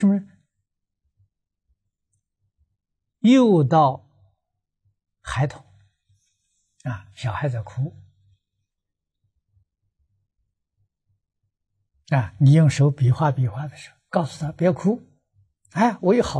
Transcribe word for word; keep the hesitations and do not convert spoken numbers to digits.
是不是？诱到孩童啊，小孩在哭啊，你用手比划比划的时候，告诉他别哭，哎，我有好。